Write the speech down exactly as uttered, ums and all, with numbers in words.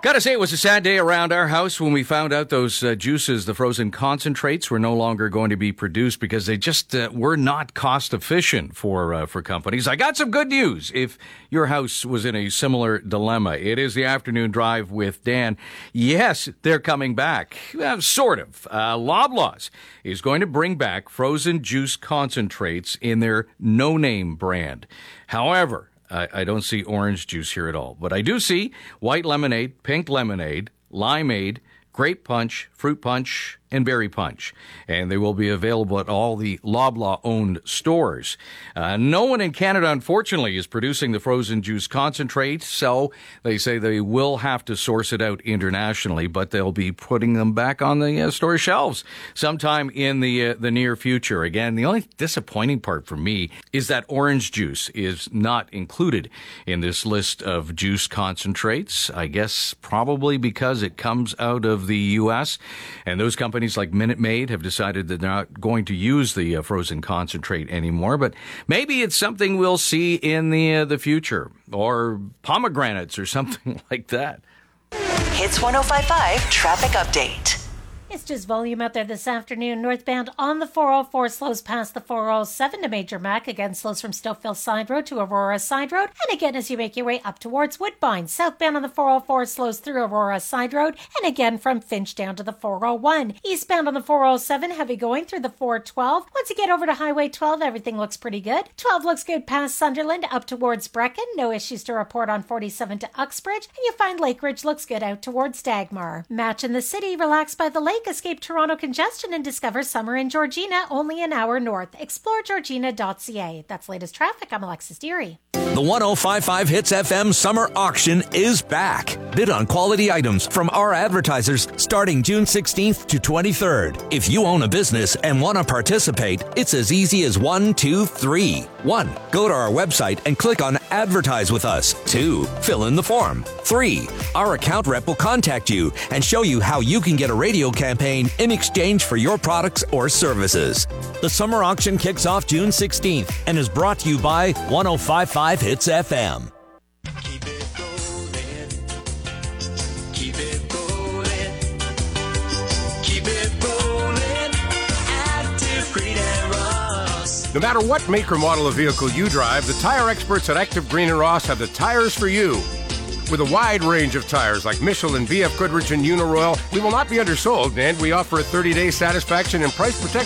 Gotta say, it was a sad day around our house when we found out those uh, juices, the frozen concentrates, were no longer going to be produced because they just uh, were not cost efficient for uh, for companies. I got some good news. If your house was in a similar dilemma, it is the Afternoon Drive with Dan. Yes, they're coming back. Uh, sort of. Uh, Loblaws is going to bring back frozen juice concentrates in their no-name brand. However, I, I don't see orange juice here at all, but I do see white lemonade, pink lemonade, limeade, grape punch, fruit punch, and berry punch. And they will be available at all the Loblaw-owned stores. Uh, no one in Canada, unfortunately, is producing the frozen juice concentrate, so they say they will have to source it out internationally, but they'll be putting them back on the uh, store shelves sometime in the uh, the near future. Again, the only disappointing part for me is that orange juice is not included in this list of juice concentrates. I guess probably because it comes out of the U S, and those companies like Minute Maid have decided that they're not going to use the uh, frozen concentrate anymore, but maybe it's something we'll see in the uh, the future, or pomegranates or something like that. Hits one oh five point five traffic update. It's just volume out there this afternoon. Northbound on the four oh four slows past the four oh seven to Major Mac. Again, slows from Stouffville Side Road to Aurora Side Road. And again, as you make your way up towards Woodbine. Southbound on the four oh four slows through Aurora Side Road. And again, from Finch down to the four oh one. Eastbound on the four oh seven, heavy going through the four twelve. Once you get over to Highway twelve, everything looks pretty good. twelve looks good past Sunderland up towards Brecon. No issues to report on forty-seven to Uxbridge. And you find Lake Ridge looks good out towards Dagmar. Match in the city, relax by the lake. Escape Toronto congestion and discover summer in Georgina, only an hour north. Explore georgina dot c a. That's latest traffic. I'm Alexis Deary. The one oh five point five Hits F M Summer Auction is back. Bid on quality items from our advertisers starting June sixteenth to twenty-third. If you own a business and want to participate, it's as easy as one, two, three. One, go to our website and click on Advertise with Us. Two, fill in the form. Three, our account rep will contact you and show you how you can get a radio campaign in exchange for your products or services. The summer auction kicks off June sixteenth and is brought to you by one oh five point five Hits F M. Keep it rolling. Keep it rolling. Keep it rolling. Active Green and Ross. No matter what make or model of vehicle you drive, the tire experts at Active Green and Ross have the tires for you. With a wide range of tires like Michelin, B F Goodrich, and Uniroyal, we will not be undersold, and we offer a thirty-day satisfaction and price protection